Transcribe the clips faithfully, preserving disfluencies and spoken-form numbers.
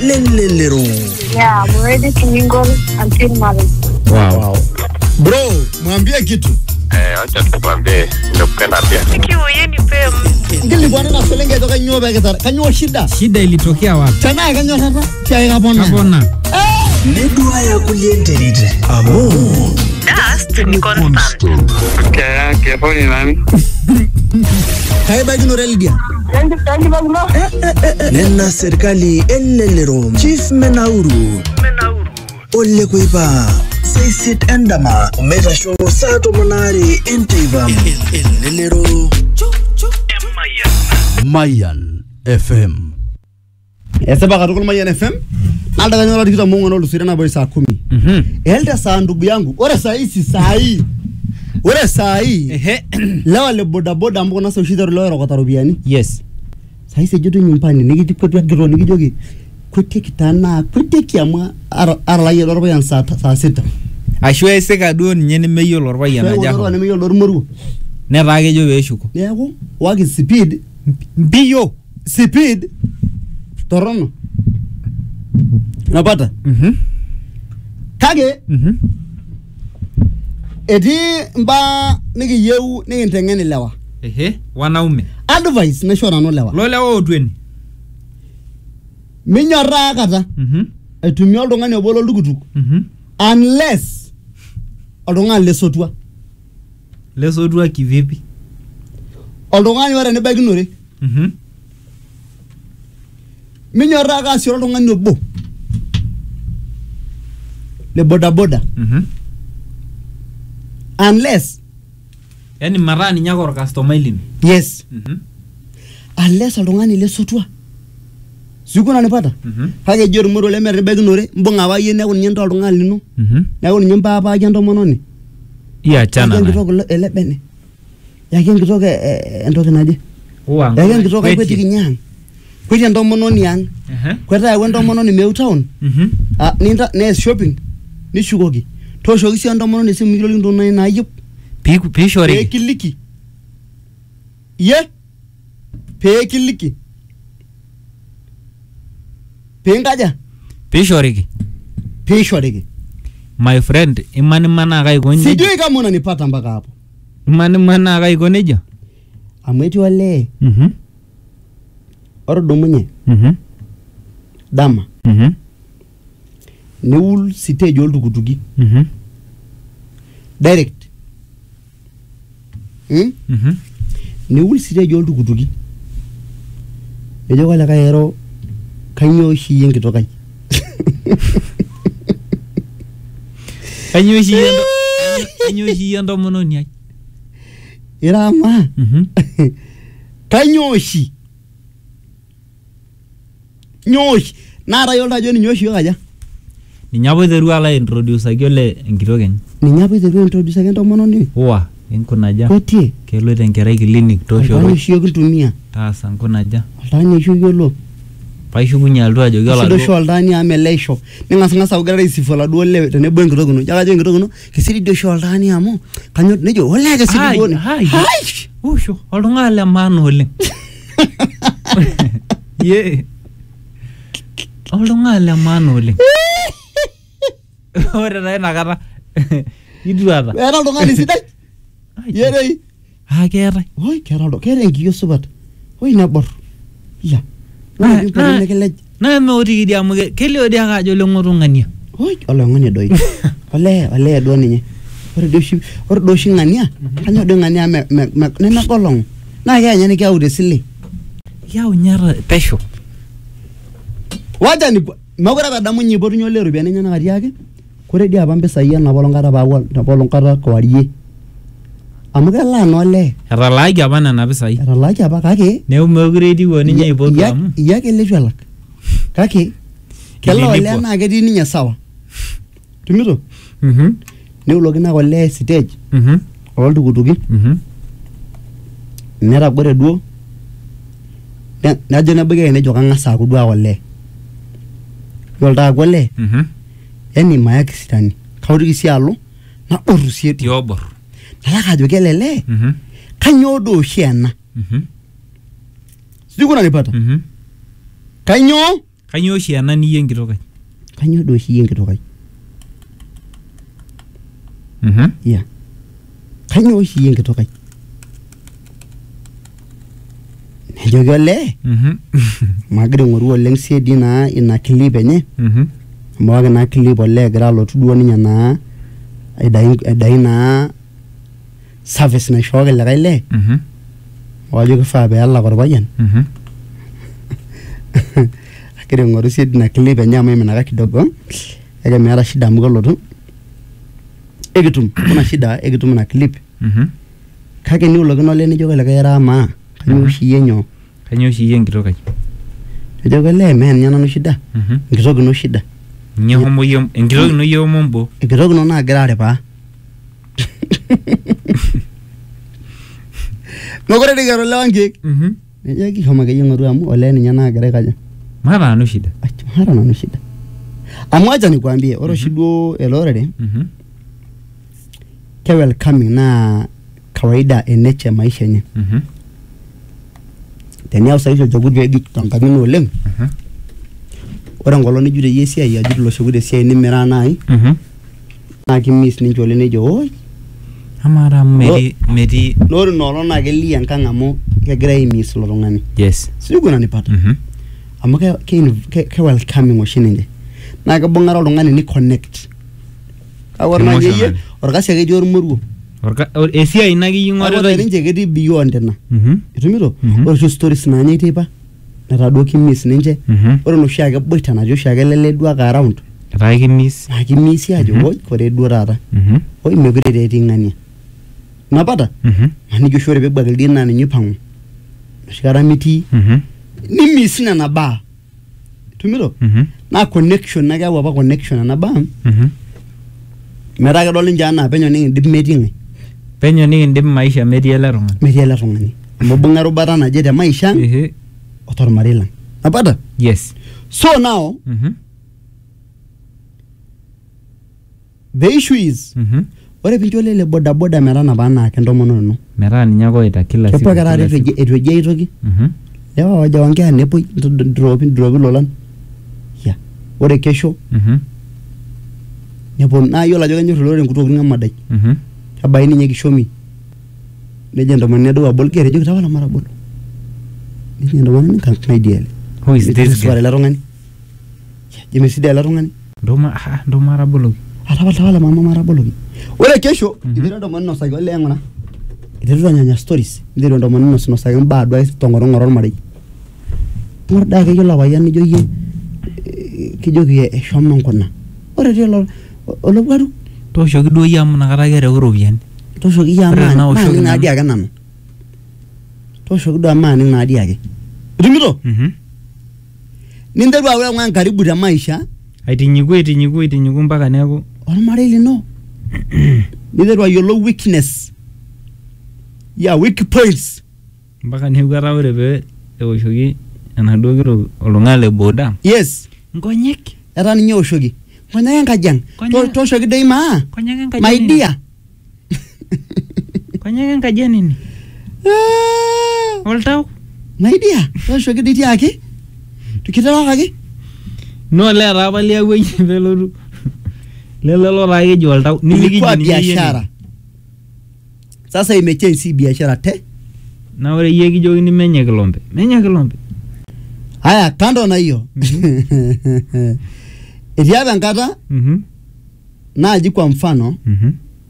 Lelelero. Yeah, I'm ready to mingle until marriage. Wow. Wow. Bro, mwambie kitu. Eh, acha tukwambie nakupenda pia. Nikiwe ni pem. Ngili bwana na selenge toka nyoba kitara. Kanyo shida. Shida ilitokea wapi? Tana kanyo tata. Kia kapona. Kapona. Nedua ya kuliendelite. Amo. Dust ni constant. Kaya kiapo ni nani? Kaiba kino relgia. Thank you, thank you, Bagno. Nena serikali elelero. Chief Menauru. Menauru. Ole kuipa. Seisit endama. Umeta show sato monari enteiva. Elelero. Mayan F M. Esaba katukul Mayan F M. Alda kanyola tikita mungu na lusiri na boy saa kumi. Mhm. Elda saa ndugu yangu. Ore saa hii si saa hii. Ore saa hii. Ehe. Lewa le boda boda ambuko nasa ushida rilo yaro kota rubiani. Yes. Saa hii sejoto nyumpani. Nikiti kwetu ya giro nikijoki. Kwete kitana. Kwete kiamua. Arala ye lorba yan saa saa sita. Ashwe seka duo nyene meyo lorba yana Shwe jako. lorba ne meyo lor moru. Nera ake jo beshuko. Neko. Waki speed. Mbiyo. Speed. Torono. Napata. Mhm. Kage. Mhm. Eti mba niki yeu niki ntengeni lewa. Ehe. Wanaume. Advice na shora no lewa. Lole wo otweni. Minyora kata. Mhm. Aitumia oltung'ani obo loltukutuk. Mhm. Unless oltung'ani lesotua. Lesotua kivipi? Oltung'ani ore nebaikinore. Mhm. Minyora kaasio oltung'ani obo. Le boda boda. Mhm. Unless Yani mara ni nyako customer lini. yes. Mhm. Unless oltung'ani lesotua. Sikuna nipata? Mhm. Kake jor moro le mere nebaikinore mbonga ba yene neeku ninye nto oltung'ani lino. Mhm. Neeku ninye mpapa aja ntomononi. Iya chana. Yake nkitok ele bene. Yake nkitok entoki naje. Uwa. Yake nkitok akwetiki nyang. Kweti ntomononi yang. Ehe. Kweta yawe ntomononi meu town. Mhm. Ah ninta ne shopping. Nishukoki. Toshoki si ntomononi simu mikiloli ntona na ayip. Piku pishori. Pekiliki. Ye. Pekiliki. Pengaja. Pishoriki. Peshoriki. My friend, imani mana kai konje. Sijui kama unanipata mpaka hapo. Imani mana kai koneja. Amweti wale. Mhm. Orodumunye. Mhm. Dama. Mhm. Niul stage oltukutuki. Mhm. Direct. Hmm? Mhm. Niul stage oltukutuki. Ejo kale kaero kanyo shi yenkitokai. Kanyo shi yendo. Kanyo shi yendo mononi ai. Irama. Mhm. Kanyoshi. Nyoshi. Nara yolda joni nyoshi yokaja. Ninyapo teru ala introduce akole enkitoken. Ninyapo teru introduce kento mononi. Uwa, enkunaja. Kotie. Kelo tenkerai clinic tosho. Kanyoshi yokitumia. Taasa nkunaja. Altani yosho yolo. Paishukunye aldo ajo gala. Sido sho altani ameleisho. Ningas ngasa ugara isifu la duole tenebo enkitokono. Jaka jo enkitokono. Kisiri do sho altani amo. Kanyo nejo ole ke sidi bone. Hai. Usho, oltung'ani le maana oleng. Ye. Oltung'ani le maana oleng. Ore taa inakata. Iduata. Era oltung'ani sidai. Yerei. Ah, keetai. Oi, kera oldo. Kera enkiyio supat. Oi nabor. Ya. Na- Na na- nekilej. Na meotiki dia amu kelio dia ake ajo leng'otung'ania. Oi, oloing'oni doi. Ole, ole duo ninye. Ore doi oshi, ore doi oshi ng'ania. Kanyo doi ng'ania me me me nemegolong. Na keanya nikiyau tesile. Yau nyara pesho. Wacha ni mekure apa adamu nyipotunye ole ropiani enyenak atii ake. Kore dii apa mpisai enapolong kata paawuo enapolong kata kewarie. Amu kelaa naa ole. Etalaaki apa nena pisai. Etalaaki apa kake. Neeku mekure etiu ninye aipotu amu. Iya ake eletu alak. Kake kelaa ole Kililipwa. naa ketii ninye sawa. Tumito? Mhm. Neuloki naa ole stage Mhm. oltukutuki. Mhm. Netagore duo. Ne- Najo nebaiki nejo kang'as aaku duo ole. Yiolo taa aaku ole, Mhm. yani mayaki sitani. Kautiki sii alo naboru sii etiu. Tiobor. Nalaka ajo kelele. Mhm. Kanyoo duo oshi ena? Mhm. Sijui kuna nipata. Mhm. Kanyoo Kanyo oshi ena niye enkitok ai. Kanyo doi oshi enkitok ai. Mhm. Yeah. Kanyo oshi enkitok ai. Nejoki olee. Mhm. Magira aing'oru oleng siedi naa ina clip enye. Mhm. Amu ake naa clip olee egira alotu duo ninye naa aidai aidai naa service naishooki likae lee. Mhm. Wajo kifaa peelak orpayian. Mhm. Agira aing'oru siedi ina clip enye amu iminaka kidogo. Kake meeta shida amu kelotu. Ekitum, kuna shida ekitum ina clip. Mhm. Kake niulokino olee nijoki likae era amaa. Kanyo oshi iyie nyoo. Kanyo oshi iye enkitok ai. Ejoki olee mee ninye nanu shida. Mhm. Enkitok ino shida. Nye homo iye enkitok ino iye omombo. Enkitok ino naagira aripaa. Mokure digero lewa nkiek. Mhm. Nejoki shomo akeyie aing'oru amu olee ninye naagira aikaja. Maata nanu shida. Acha maata nanu shida. Amu acha nikwambie ore oshi duo ele orere Mhm. ke welcoming naa kawaida eneche maisha enye. Mhm. Teniyau saisi olchekut peegik tenkang' ino oleng. Mhm. Ore enkolong nijito iyie esiai ajut ilo shekut esiai nimiraa nai Mhm. naa kimiss ninche oleng nejo oi. Amaara amu metii metii. Ore ina olong naa kelia enkang' amu kegira aimiss ilo tung'ani. Yes. Sijui unanipata. Mhm. Amu ke ke, ke, ke welcoming oshi ninche. Naa kibung'are oltung'ani ni connect. Kake ore naaji iyie Emotionally. orkasi ake etii ormoruo. Orka esiai ina ake Ore ing'orita. ninche ketii beyond ina. Mhm. Itumito? Mhm. Ore oshi stories naanyai teipa netaa duo kimiss ninche. Mhm. Ore enoshi ake boita natii oshi ake lele duo ake around. Etaa kimis. Naa kimisi ajo Mhm. oi kore duo taata. Mhm. Oi mekure taa etii ng'ania. Napata? Mhm. Maniki oshi ore peebuak ildien naa ninye ipang'u. Enoshi kata mitii. Mhm. Nimiss nena baa. Itumito? Mhm. Naa connection naa keyau apa connection nena baa. Mhm. Metaa kedol ninche anaa penyo nikindim metii ng'ae. Penyo nikindim maisha metii ele tung'ani. Metii ele tung'ani. Amu ibung'a erubata naje te maisha ang' Ehe. o tormarei lang'. Napata? Yes. So now Mhm. the issue is Mhm. ore pincho lele boda boda metanapa anaa kentomononi ino. Metaa ninye ake oita kila siku. Kepuo ake taata kila etu siku. eji- etu eji ai toki. Mhm. Lewa waja wankea nepuoi ndropi ndropi lolan. Ya. Ore kesho Mhm. nepuo naa yiolo ajo kenyorr ilorere enkutuk ng'amadai. Mhm. Kebai ninye kishomi. Nejo entomononi edu abol gere ejoki tapala matabolo. Nejo entomononi ng'ae dii ele. Who is this Suara guy? ele tung'ani. Jemesida ele tung'ani. Ndoma ah ndoma raboloki. Atapala tapala mama mataboloki. Ore kesho Mhm. iteru entomononi inosaki olee ng'ura. Iteru anyanya stories. Iteru entomononi inosaki imbaa duo ake tong'orong'oro ormarei. Ng'or daa ake yiolo payian nijo yie eh, kijoki eshomo nkuna. Ore etii olo olowuaru Tooshoki duo iyie amu inakata kereu iropiyiani. tooshoki iyie Ore amaa enaoshoki maaning nanu. naadii ake nanu. Tooshoki duo amaaning naadii ake. Itumito? Mhm. Ninteru aaku eng'ua karibu te maisha Aitinyiku aitinyiku aitinyiku mpaka neeku. ormarei lino. Ninteru ayiolou weakness. Yeah, weak points. Mpaka neeku etaa ore pee eoshoki enaduo kitok oltung'ani le boda. Yes. Nkonyek. Etaa ninye eoshoki. Nkonyek enkaji ang'. Konyek- To- Tooshoki doi maa. Konyek enkaji. My nini? dear. Konyek enkaji nini? Ah, Oltau. My dear. Tooshoki doi tiaki. Tukiterewakaki. No le etaa apa liawuo iyie peelotu. Lele lotaa keji oltau. Nimikiji Ilikuwa ninye iyie biashara. nini. Sasa imechange si biashara te. Na ore iyie kijokini menye kilombe. Menye kilombe. Haya, kando na hiyo. Etii apa enkata Mhm. naaji kwa mfano Mhm.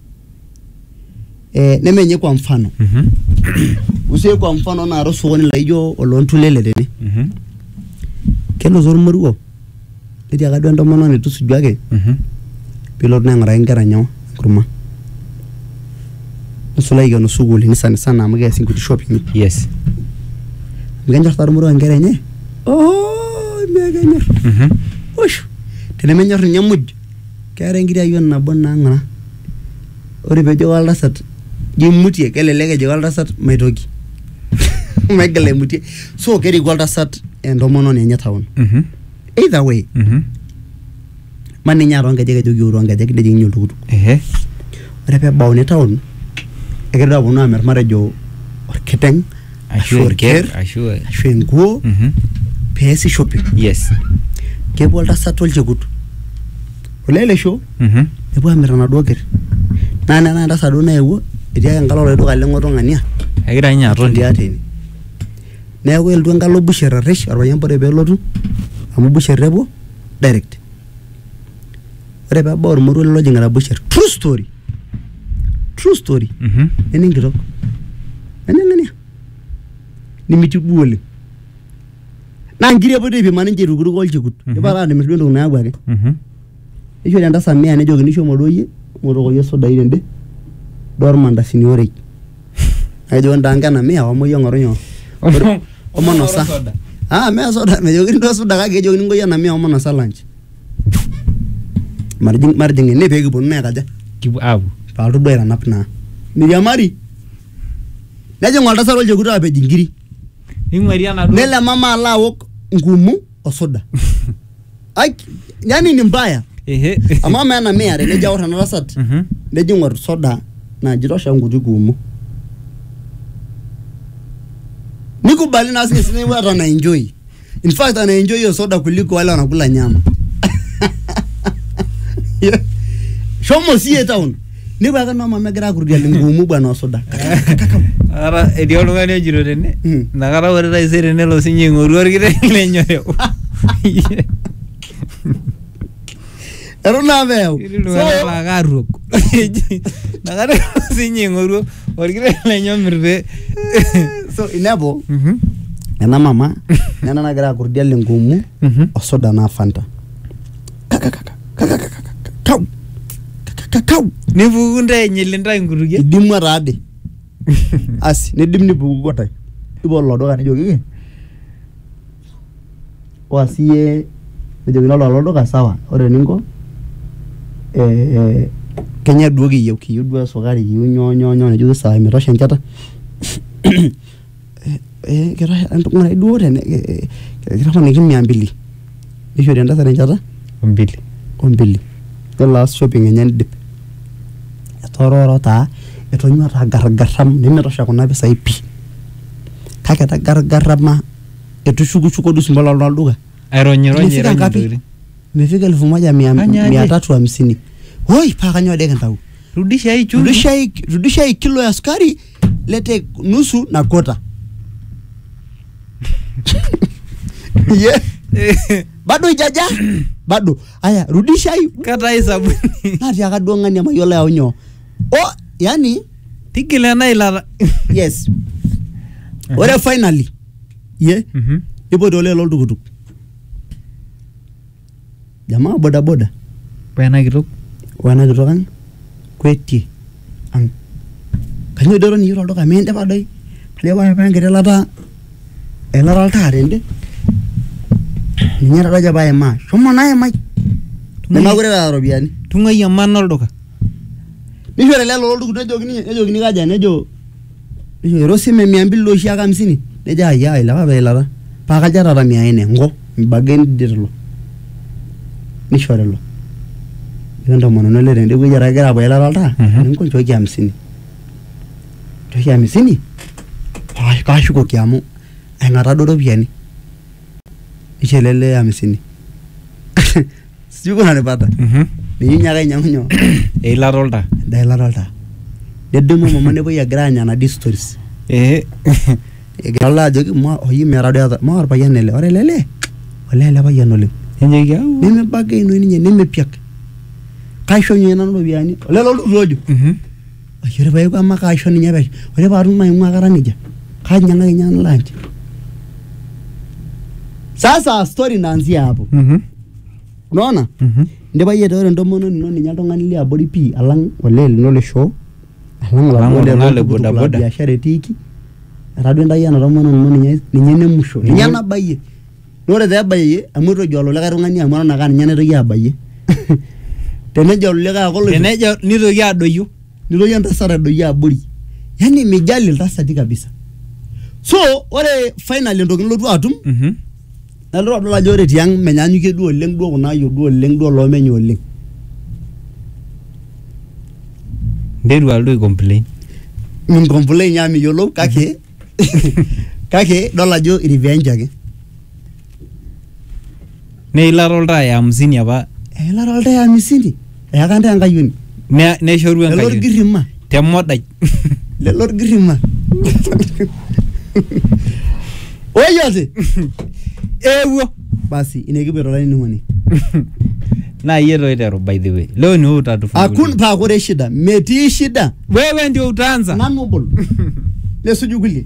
eh, nemenye kwa mfano. Mhm. Usie kwa mfano naa osokoni laijo olontulele tene. Mhm. Kelotu ormoruo. Netii ake duo entomononi tusuju ake Mhm. piilotu naa aing'uraki nkera nyoo enkurma. Nisulaki ikeno sukuulini sanisana amu keesi nkuti shopping. Yes. Amu kenyorr taa ormoruo nkera enye. Oh, mee kenyorr. Mhm. Osh. Tenemenyorr ninye muj. Keeta enkiti ayioni nabo naa ng'ura. Ore peejo oltasat jo imutie kelelek ejo oltasat maitoki. Megil aimutie. So keriku oltasat entomononi enye town. Mhm. Either way, Mhm. man ninye aatoo nkejek ejoki euro nkejek nejing' oltukutuk. Ehe. Ore peebauni town egira aponu amirr matejo orkiteng' ashu orker Ashu. ashu enkuo Mhm. peesi shopping. Yes. kepuo oltasat olchekut olelesho Mhm. nepuo amir enaduo kiri naa nena entasat duo naewuo etii ake enkalo olduka leng'otong'ania Egira ninye aton. tiatene neeku elotu enkalo busher arish orpayian pore peelotu amu busher epuo direct ore peebau ormoruo lojing'ita busher true story true story Mhm. nene enkitok eneng'ania nimiti duo oleng naa nkiri epoito aipima ninche irukuruk olchekut Mhm. ipa taa nimirr duo entoki nayau ake Mhm. nishori entasat mia nejokini shomo duo yie motokoyie sodai tende duo ormandasini orei ajo ndaa nkena mia omoyie ng'oru nyoo omonosa ah mea soda mejokini duo soda kake ejokini ngoyie ena mia omonosa lunch marjing marjing ene pee kiponu naikaja Kipu apu. paaltu duo aitanap naa miriamari nejing oltasat olchekut apej inkiri Ning'uari enaduo. nele mama alo awok nkumu osoda ai yani ni mbaya Ehe. amu ama ena mia tenejo aor ena tasat Mhm. nejo ng'or soda naji tosha nkuti kuumu nikubali na sisi ni watu ana enjoy in fact ana enjoy hiyo soda kuliko wale wanakula nyama Yeah. shomo sie town niba aka no mama megira kurudia lingumu bwana wa soda Ara etii oltung'ani ojito tene. Mm. Nakata ore taisere nelo sinye aing'oru orkiteng lenyoreu. eton naa meeu Etii iltung'anak laa kaaruok. Nakata elo sinye aing'oru orkiteng lenyorr pee. so inepo Mhm. ena mama nena nagira kurudia lingumu Mhm. osoda na fanta kau kau Nipuku ntae enyil ntae nkutukie. idimwa taade asi nidim nipuku kotai ipo lolo duka nejoki wasie nejoki lolo duka sawa ore ninko eh eh Kenya duo kiyieu kiyieu duo sukari kiyieu nyoo nyoo nyoo nejoki sawa imetosha enchata eh eh kitosha entung'ani duo tene kitaponiki mia mbili nishori entasat enchata Mbili. ombili yiolo aas shopping enye nidip etororo taa etonyua taa gargaram nemetosha kuna pisai pi kake etagargarama etushukushuko duo simbola olduka Aironyironyi Imefika ironyi ngapi? ntokiting. imefika elfu moja mia, Kanya mia aje? tatu hamsini oi paa kanyoo deke ntau Rudisha hii chumvi. rudisha hii rudisha hii kilo ya sukari lete nusu na kota yeah. bado ijaja bado aya rudisha hii Kata hii sabuni. natiaka duo ng'ani amayiolo yau nyoo oh yani Tigil ena ilata. yes ore finally ye Mhm. nipote ole loltukutuk jamaa boda boda Pena kitok. wana kitok ang kwetie ang kanyo doro ni yoro olduka miindipa doi kajo pae pae enkiti ilata elata oltaa tende ninye tataja paema shomo naemai nemakure eeta iropiyiani Tung'ai emana olduka. nishore ele loltukutuk nejokini nejokini kaja nejo nejo erosime mia mbili oshi ake hamsini nejo aya ilepa pee ilata paa kaja taata mia nne ngo mbageni ditilo nishore lo iyo ntomononi ole tende wueji egira apuo eilata oltaa Mhm. ninko nchooki hamsini nchooki hamsini Kash- kaashukoki amu aing'ata duo ropiyiani nisho ele lee hamsini sijui kunanipata Mhm. ninyinye ake ainyang'u nyoo Eilata oltaa. enda ilata oltaa nedumu mama nepuoi egira anya nadi stories Ehe. egira alo ajoki mwa oyi meera duo eeta mwa orpayian ele ore ele lee olee ele payian oleng Enjoki au. nemebagainoi ninye nemepiak kaisho ninye nanu ropiyiani ole loltukutuk ojo Mhm. Oye, ore paeku ama kaisho ninye pesho ore paatum maing'ua akata nejia kainyang'aki ninye lunch sasa story inaanzia hapo Mhm. unaona Mhm. indipa yie ore entomononi ino ninye oltung'ani liabori pii alang olee lino le shoo alang Alang oladuo oltung'ani le loltukutuk la bodaboda. biashara etiiki etaa duo entayie ena tomononi ino ninye ninye ene musho ninye Mhm. nabayie naa ore peebayie amu itu ejo olikae tung'ani amu eton ake aa ninye naitoki abayie tenejo olikae ake oloito Tenejo nitoki adoyio. nitoki entasat adoyio abori yani mijali iltasati kabisa so ore finally entoki nilotu atum Mhm. nalotu adol ajo ore tiang menyaanyukie duo oleng duo kuna ayiok duo oleng duo loomenye oleng Nteru aldo ai-complain. minkomplain yaa miyiolou kake kake dol ajo revenge ake neilaro oltaa ya hamsini apa eilaro oltaa ya hamsini eyakanta enkayioni ne neshoru enkayioni lelo girima temodai lelo girima oyote ewo basi inekipeto laining'oni na yero iteru by the way leo ni utatufungulia akun pa kore shida metii shida wewe ndio utaanza nanobol lesuju kulie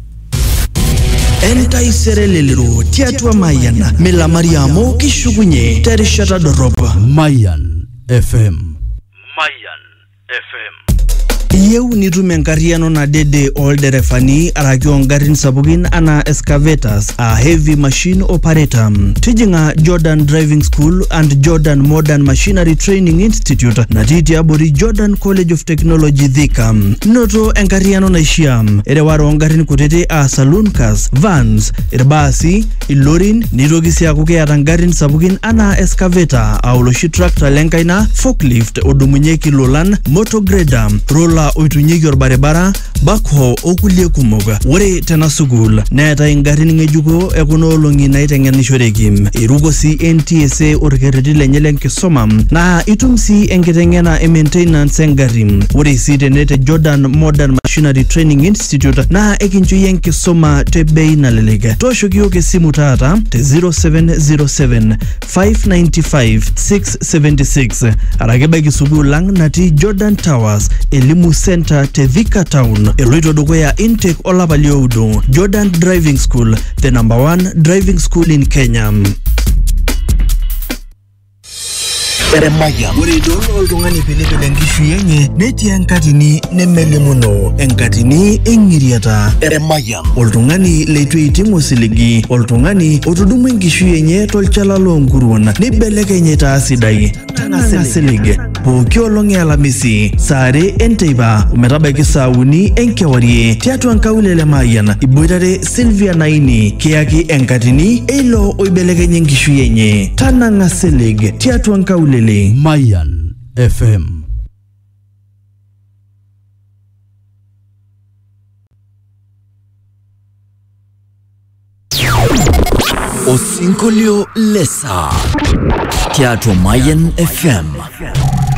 Entai serelelero tiatua Mayan Mila Mariamo kishugunye terishata doropa Mayan F M Mayan F M Ieu nitume enkariano na dede olderefani araki ongarin sapukin ana excavators a heavy machine operator. Tijinga Jordan Driving School and Jordan Modern Machinery Training Institute na titi abori Jordan College of Technology Thika. Noto enkariano na ishia erewaro ongarin kutete a saloon cars, vans, irbasi, ilorin, nitokisi akuke atangarin sapukin ana excavator a uloshi tractor lenkaina, forklift, odumunyeki lolan, motograder, roller oitunyeki orbaribara, backhoe okulie kumok. Ore tena sukul neeta ingarin ng'ejuko ekuna olong'i naiteng'enishoreki. Iruko si N T S A orkerreti lenye lenkisuma na itum si enkiteng'ena e maintenance engarri. Ore si tenete Jordan Modern Machinery Training Institute na ekinchoi enkisuma te bei nalelek. Tooshoki yiok esimu taata te zero seven zero seven five nine five six seven six arake baiki sukul lang natii Jordan Towers Elimu Center te Thika Town. Eloito dukuya intake olapa lioudo. Jordan Driving School, the number one driving school in Kenya. Eremaya ore dolo oltung'ani pelepele enkishui enye netii enkatini nemelimuno enkatini eng'iriata. Eremaya oltung'ani leitu eitimu osiligi, oltung'ani otudumu enkishui enye tolchala loonkuruon neibelekenye taa sidai. Tang'asa silig pooki olong' e Alamisi saa are enteipa ometabaiki saa uni enkewarie tiatua nkaulele Mayan iboitare Sylvia Naini kiyaki enkatini eilo oibelekenye enkishui enye. Tanang'a silig tiatua nkaulele Mayan F M. Osinkolio lesa tiatua Mayan F M.